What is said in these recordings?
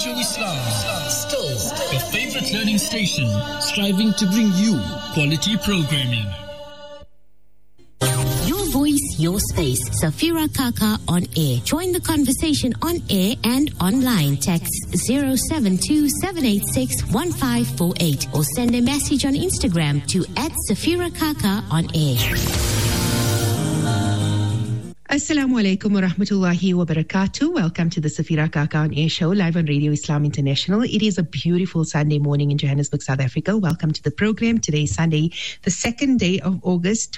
Radio Islam. Still your favorite learning station, striving to bring you quality programming. Your voice, your space. Safira Kaka on air. Join the conversation on air and online. Text 072-786-1548 or send a message on Instagram to @SafiraKaka on air. Assalamu alaikum wa rahmatullahi wa barakatuh. Welcome to the Safira Kaka on Air show live on Radio Islam International. It is a beautiful Sunday morning in Johannesburg, South Africa. Welcome to the program. Today is Sunday, the 2nd day of August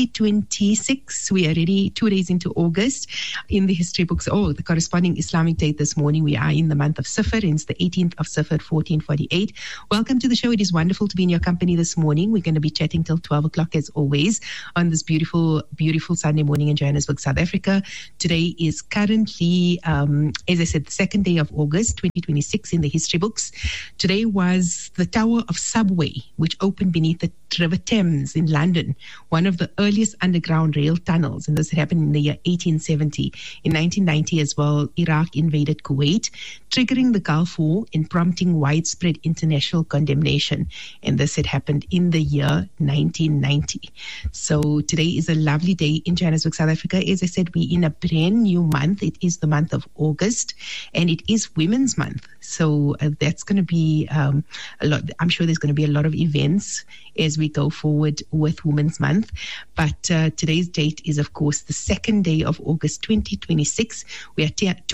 2026. We are already 2 days into August in the history books. Oh, the corresponding Islamic date this morning. We are in the month of Safar, and it's the 18th of Safar 1448. Welcome to the show. It is wonderful to be in your company this morning. We're going to be chatting till 12 o'clock as always on this beautiful, beautiful Sunday morning in Johannesburg, South Africa. Today is currently, as I said, the 2nd day of August 2026 in the history books. Today was the Tower of Subway, which opened beneath the River Thames in London, one of the earliest underground rail tunnels, and this had happened in the year 1870. In 1990 as well, Iraq invaded Kuwait, triggering the Gulf War and prompting widespread international condemnation, and this had happened in the year 1990. So today is a lovely day in Johannesburg, South Africa. As I said, we're in a brand new month. It is the month of August, and it is Women's Month. So that's going to be a lot. I'm sure there's going to be a lot of events as we go forward with Women's Month. But today's date is, of course, the 2nd day of August 2026. We are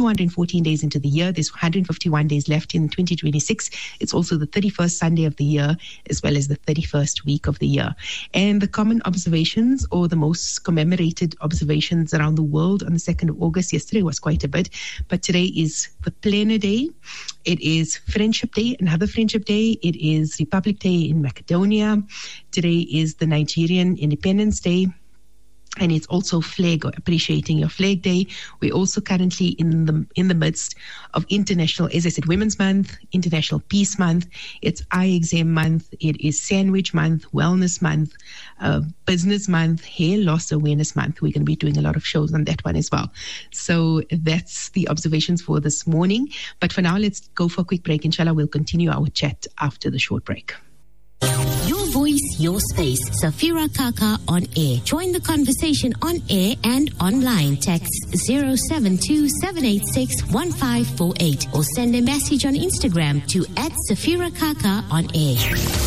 214 days into the year. There's 151 days left in 2026. It's also the 31st Sunday of the year, as well as the 31st week of the year. And the common observations, or the most commemorated observations around the world on the 2nd of August, yesterday was quite a bit, but today is the Planner Day. It is Friendship Day, another Friendship Day. It is Republic Day in Macedonia. Today is the Nigerian Independence Day. And it's also Flag, or Appreciating Your Flag Day. We're also currently in the midst of International, as I said, Women's Month, International Peace Month. It's Eye Exam Month. It is Sandwich Month, Wellness Month, Business Month, Hair Loss Awareness Month. We're going to be doing a lot of shows on that one as well. So that's the observations for this morning. But for now, let's go for a quick break. Inshallah, we'll continue our chat after the short break. Your voice, your space. Safira Kaka on air. Join the conversation on air and online. Text 072-786-1548 or send a message on Instagram to @SafiraKaka on air.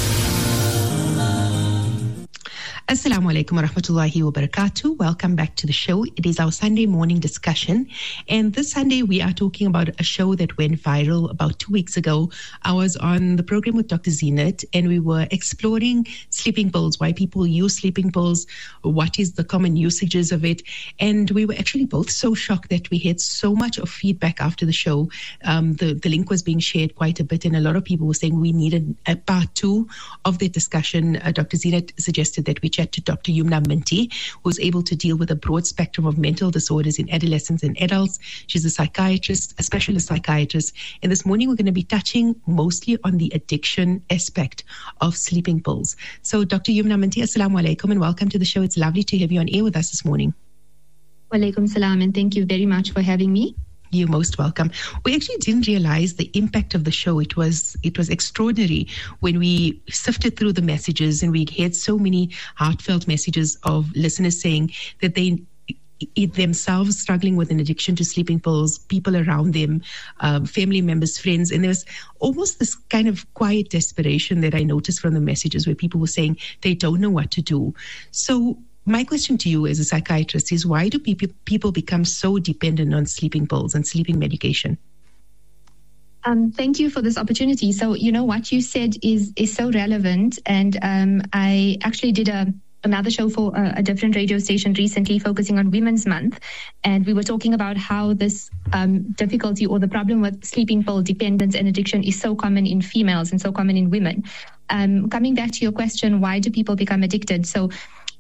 Assalamu alaikum wa rahmatullahi wa barakatuh. Welcome back to the show. It is our Sunday morning discussion. And this Sunday, we are talking about a show that went viral about 2 weeks ago. I was on the program with Dr. Zinat, and we were exploring sleeping pills, why people use sleeping pills, what is the common usages of it. And we were actually both so shocked that we had so much of feedback after the show. The link was being shared quite a bit, and a lot of people were saying we needed a part 2 of the discussion. Dr. Zinat suggested that we chat to Dr. Yumna Minty, who's able to deal with a broad spectrum of mental disorders in adolescents and adults. She's a psychiatrist, a specialist psychiatrist. And this morning, we're going to be touching mostly on the addiction aspect of sleeping pills. So, Dr. Yumna Minty, assalamu alaikum, and welcome to the show. It's lovely to have you on air with us this morning. Walaikum salam, and thank you very much for having me. You're most welcome. We actually didn't realize the impact of the show. It was extraordinary when we sifted through the messages, and we had so many heartfelt messages of listeners saying that they themselves struggling with an addiction to sleeping pills, people around them, family members, friends. And there was almost this kind of quiet desperation that I noticed from the messages where people were saying they don't know what to do. So my question to you as a psychiatrist is, why do people become so dependent on sleeping pills and sleeping medication? Thank you for this opportunity. So, what you said is so relevant. And I actually did another show for a different radio station recently focusing on Women's Month. And we were talking about how this difficulty or the problem with sleeping pill dependence and addiction is so common in females and so common in women. Coming back to your question, why do people become addicted? So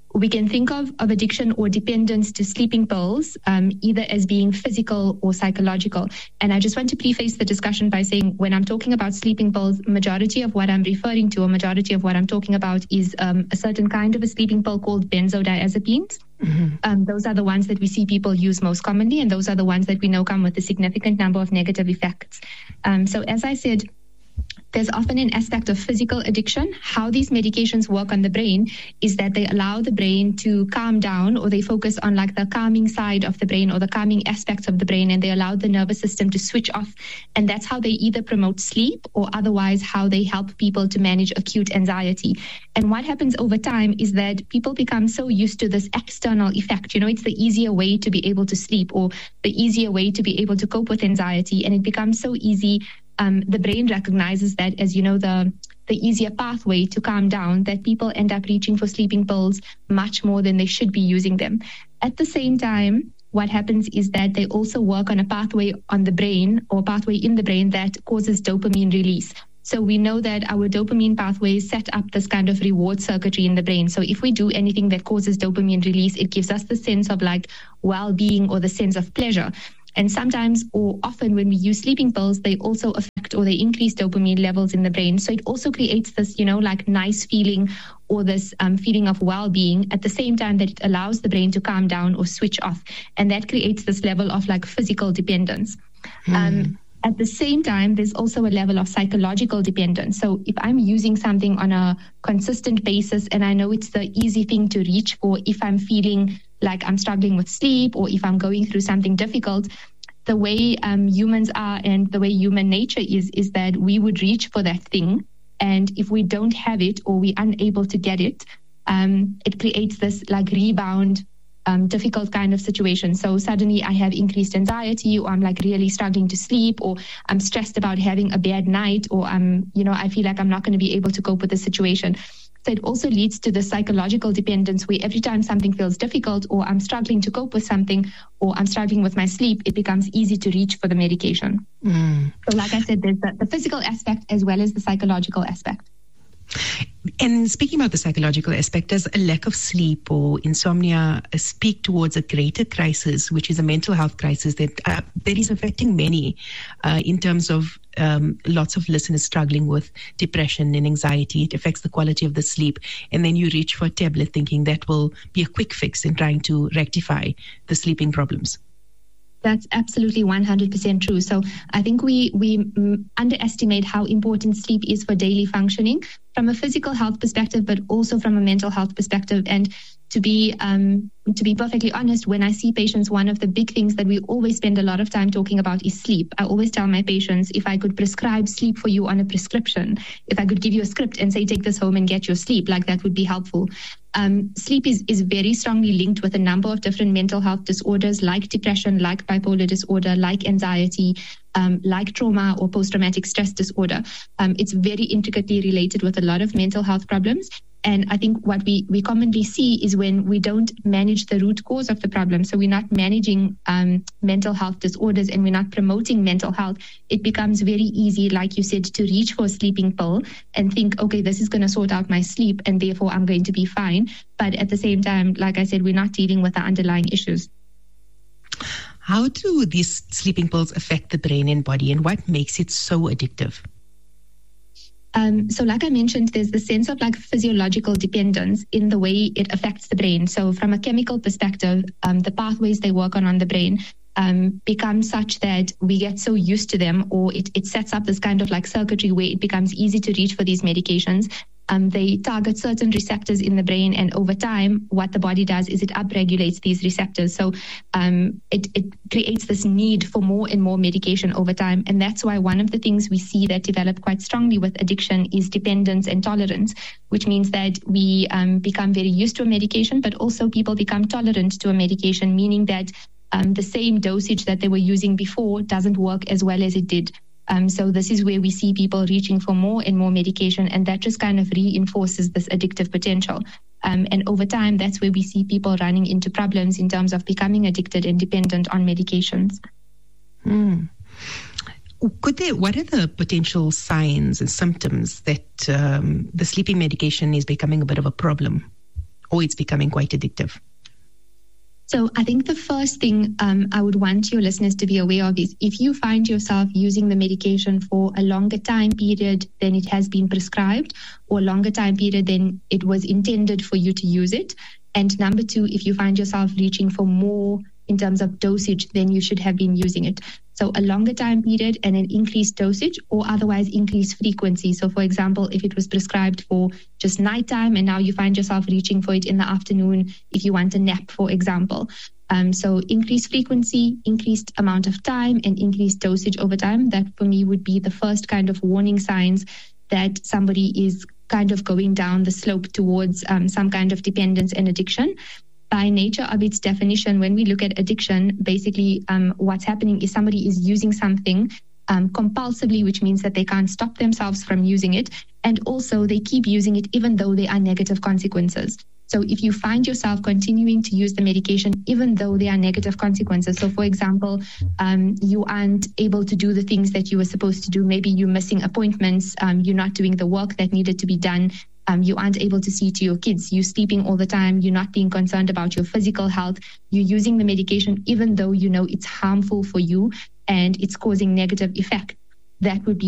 we can think of addiction or dependence to sleeping pills either as being physical or psychological. And I just want to preface the discussion by saying when I'm talking about sleeping pills, majority of what I'm referring to or majority of what I'm talking about is a certain kind of a sleeping pill called benzodiazepines. Mm-hmm. Those are the ones that we see people use most commonly, and those are the ones that we know come with a significant number of negative effects. So as I said, there's often an aspect of physical addiction. How these medications work on the brain is that they allow the brain to calm down, or they focus on like the calming side of the brain or the calming aspects of the brain, and they allow the nervous system to switch off. And that's how they either promote sleep or otherwise how they help people to manage acute anxiety. And what happens over time is that people become so used to this external effect. You know, it's the easier way to be able to sleep or the easier way to be able to cope with anxiety. And it becomes so easy. The brain recognizes that as, you know, the easier pathway to calm down, that people end up reaching for sleeping pills much more than they should be using them. At the same time, what happens is that they also work on a pathway on the brain or pathway in the brain that causes dopamine release. So we know that our dopamine pathways set up this kind of reward circuitry in the brain. So if we do anything that causes dopamine release, it gives us the sense of like well-being or the sense of pleasure. And sometimes or often when we use sleeping pills, they also affect or they increase dopamine levels in the brain. So it also creates this, you know, like nice feeling or this feeling of well-being at the same time that it allows the brain to calm down or switch off. And that creates this level of like physical dependence. At the same time, there's also a level of psychological dependence. So if I'm using something on a consistent basis and I know it's the easy thing to reach for if I'm feeling like I'm struggling with sleep or if I'm going through something difficult, the way humans are and the way human nature is that we would reach for that thing. And if we don't have it or we're unable to get it, it creates this like rebound difficult kind of situation. So suddenly I have increased anxiety, or I'm like really struggling to sleep, or I'm stressed about having a bad night, or I feel like I'm not going to be able to cope with the situation. So it also leads to the psychological dependence where every time something feels difficult or I'm struggling to cope with something or I'm struggling with my sleep, it becomes easy to reach for the medication. So like I said, there's the physical aspect as well as the psychological aspect. And speaking about the psychological aspect, does a lack of sleep or insomnia speak towards a greater crisis, which is a mental health crisis that is affecting many in terms of lots of listeners struggling with depression and anxiety? It affects the quality of the sleep. And then you reach for a tablet thinking that will be a quick fix in trying to rectify the sleeping problems. That's absolutely 100% true. So I think we underestimate how important sleep is for daily functioning from a physical health perspective, but also from a mental health perspective. And to be perfectly honest, when I see patients, one of the big things that we always spend a lot of time talking about is sleep. I always tell my patients, if I could prescribe sleep for you on a prescription, if I could give you a script and say, take this home and get your sleep, like that would be helpful. Sleep is very strongly linked with a number of different mental health disorders like depression, like bipolar disorder, like anxiety, like trauma or post-traumatic stress disorder. It's very intricately related with a lot of mental health problems. And I think what we commonly see is when we don't manage the root cause of the problem, so we're not managing mental health disorders and we're not promoting mental health, it becomes very easy, like you said, to reach for a sleeping pill and think, okay, this is going to sort out my sleep and therefore I'm going to be fine. But at the same time, like I said, we're not dealing with the underlying issues. How do these sleeping pills affect the brain and body, and what makes it so addictive? So like I mentioned, there's the sense of like physiological dependence in the way it affects the brain. So from a chemical perspective, the pathways they work on the brain become such that we get so used to them, or it sets up this kind of like circuitry where it becomes easy to reach for these medications. They target certain receptors in the brain, and over time, what the body does is it upregulates these receptors. So it creates this need for more and more medication over time. And that's why one of the things we see that develop quite strongly with addiction is dependence and tolerance, which means that we become very used to a medication, but also people become tolerant to a medication, meaning that the same dosage that they were using before doesn't work as well as it did. So this is where we see people reaching for more and more medication, and that just kind of reinforces this addictive potential. And over time, that's where we see people running into problems in terms of becoming addicted and dependent on medications. What are the potential signs and symptoms that the sleeping medication is becoming a bit of a problem? or it's becoming quite addictive? So I think the first thing I would want your listeners to be aware of is if you find yourself using the medication for a longer time period than it has been prescribed, or a longer time period than it was intended for you to use it. And number two, if you find yourself reaching for more in terms of dosage than you should have been using it. So a longer time period and an increased dosage, or otherwise increased frequency. So for example, if it was prescribed for just nighttime and now you find yourself reaching for it in the afternoon if you want a nap, for example. So increased frequency, increased amount of time, and increased dosage over time. That for me would be the first kind of warning signs that somebody is kind of going down the slope towards some kind of dependence and addiction. By nature of its definition, when we look at addiction, basically what's happening is somebody is using something compulsively, which means that they can't stop themselves from using it. And also they keep using it even though there are negative consequences. So if you find yourself continuing to use the medication, even though there are negative consequences. So for example, you aren't able to do the things that you were supposed to do. Maybe you're missing appointments. You're not doing the work that needed to be done. You aren't able to see to your kids. You're sleeping all the time. You're not being concerned about your physical health. You're using the medication even though you know it's harmful for you and it's causing negative effect. That would be